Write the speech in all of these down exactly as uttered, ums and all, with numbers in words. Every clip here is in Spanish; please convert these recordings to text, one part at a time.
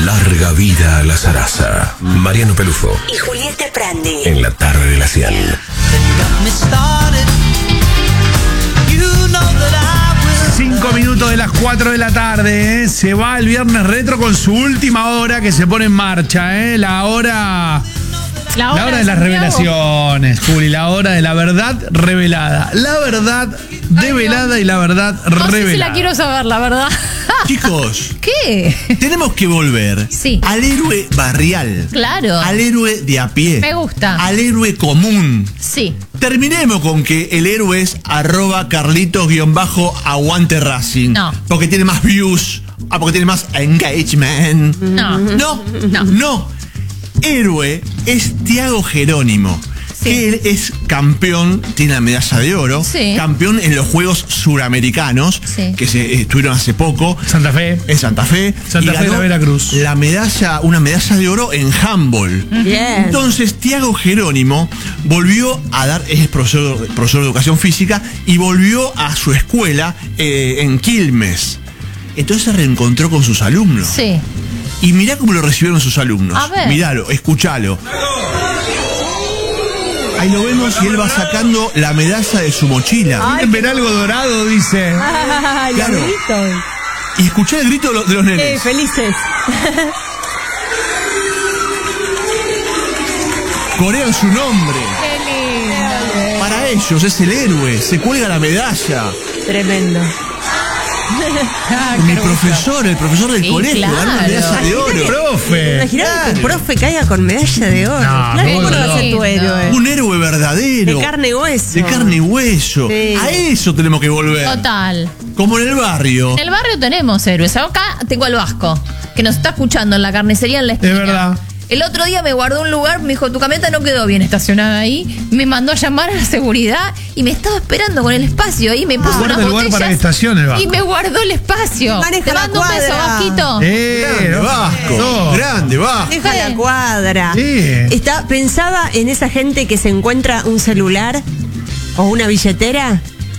Larga vida a la zaraza. Mariano Pelufo y Julieta Prandi en la tarde de la cien. Cinco minutos de las cuatro de la tarde, ¿eh? Se va el Viernes Retro con su última hora que se pone en marcha, ¿eh? La hora... La hora, la hora de, de las revelaciones, Juli, la hora de la verdad revelada. La verdad develada y la verdad no revelada. sé si la quiero saber, la verdad. Chicos, ¿qué? tenemos que volver Sí. al héroe barrial. Claro. Al héroe de a pie. Me gusta. Al héroe común. Sí. Terminemos con que el héroe es arroba Carlitos-aguante Racing. No. Porque tiene más views. Ah, porque tiene más engagement. No. No. No. No. Héroe es Thiago Jerónimo. Sí. Que él es campeón, tiene la medalla de oro. Sí. Campeón en los Juegos Suramericanos. Sí. Que se estuvieron hace poco. Santa Fe. En Santa Fe. Santa y Fe de ganó la Veracruz. La medalla, una medalla de oro en handball. Bien. Entonces, Thiago Jerónimo volvió a dar, es profesor, profesor de educación física, y volvió a su escuela eh, en Quilmes. Entonces se reencontró con sus alumnos. Sí. Y mirá cómo lo recibieron sus alumnos. A ver. Miralo, escuchalo. Ahí lo vemos y él va sacando la medalla de su mochila. ¿Quieren ver algo dorado? Dice. Ay, Claro. los gritos. Y escuchá el grito de los, de los Eh, nenes. felices. Corean su nombre. Qué lindo. Para ellos es el héroe. Se cuelga la medalla. Tremendo. Ah, Mi qué hermoso. profesor, el profesor del Sí, colegio, claro. ganó una medalla de oro. Profe. Imagínate que tu profe caiga con medalla de oro. No, claro, no, ¿cómo no va a no. ser tu héroe? Un héroe verdadero. De carne y hueso. De carne y hueso. Sí. A eso tenemos que volver. Total. Como en el barrio. En el barrio tenemos héroes. Acá tengo al Vasco, que nos está escuchando en la carnicería en la esquina. Es verdad. El otro día me guardó un lugar, me dijo, tu camioneta no quedó bien estacionada ahí. Me mandó a llamar a la seguridad y me estaba esperando con el espacio ahí. Me puso Guarda unas el lugar botellas para que estacione el Vasco. y me guardó el espacio. Maneja Te la mando un beso, cuadra. Vasquito. Eh, Grande no, Vasco. no. Grande Vasco. Deja la cuadra. Sí. Está, pensaba en esa gente que se encuentra un celular o una billetera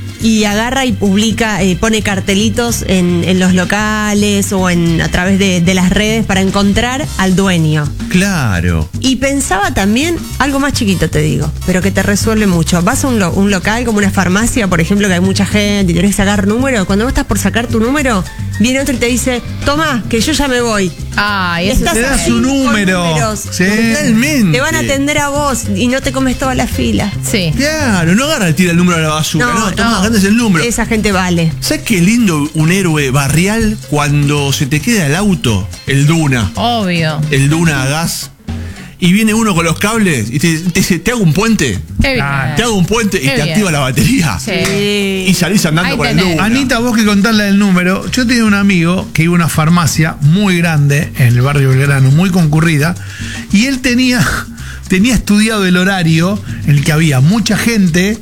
y agarra y publica, eh, pone cartelitos en, en los locales o en a través de, de las redes para encontrar al dueño. Claro. Y pensaba también, algo más chiquito te digo, pero que te resuelve mucho. Vas a un, lo- un local como una farmacia, por ejemplo, que hay mucha gente y tenés que sacar número. Cuando vos estás por sacar tu número, viene otro y te dice, toma, que yo ya me voy. Ay, Y eso estás te da ahí su con número. números. Sí. Totalmente. Te van a atender a vos y no te comes toda la fila. sí. Claro, no agarra y tira el número a la basura. No, No, toma, no. ganas el número. Esa gente vale. ¿Sabes qué lindo un héroe barrial cuando se te queda el auto? El Duna. Obvio. El Duna a gas. Y viene uno con los cables y te, te dice, ¿te hago un puente? Qué bien. Ah, Te hago un puente y Qué te bien. activa la batería. Sí. Y salís andando Ahí con el tenés. Duna. Anita, vos que contarle el número. Yo tenía un amigo que iba a una farmacia muy grande en el barrio Belgrano, muy concurrida, y él tenía, tenía estudiado el horario en el que había mucha gente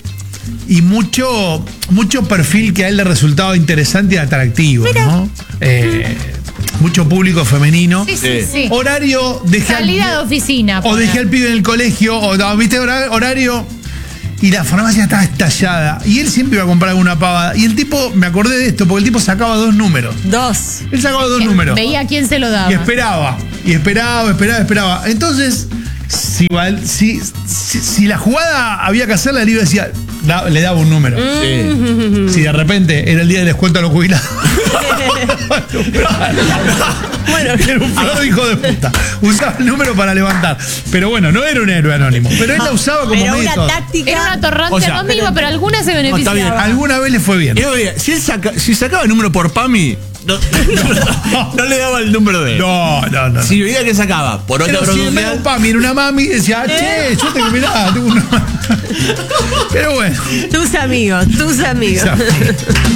y mucho, mucho perfil que a él le resultaba interesante y atractivo, ¿no? Eh, mucho público femenino. Sí, sí, sí. Horario, dejé al- Salida de oficina. o pone. dejé al pibe en el colegio, o no, viste hora- horario. Y la farmacia estaba estallada. Y él siempre iba a comprar alguna pavada. Y el tipo, me acordé de esto, porque el tipo sacaba dos números. Dos. Él sacaba dos Que números. Veía quién se lo daba. Y esperaba. Y esperaba, esperaba, esperaba. Entonces, si, val- si, si, si la jugada había que hacerla, el libro decía, da- le daba un número. Sí. Si de repente era el día de descuento a los jubilados. Bueno, era un flor hijo de puta. Usaba el número para levantar. Pero bueno, no era un héroe anónimo. Pero él la usaba como Pero una método. táctica. Era una torrante O sea, anónima, pero alguna se bien. beneficiaba. Alguna vez le fue bien. Y oye, si él saca, si sacaba el número por PAMI, no, no, no le daba el número de él. No, no, no. no. Si veía que sacaba por otra Pero si en vez de un producción. pami era una mami, decía, che, yo tengo, mirá, tengo una. Pero bueno. Tus amigos, tus amigos. Tus amigos.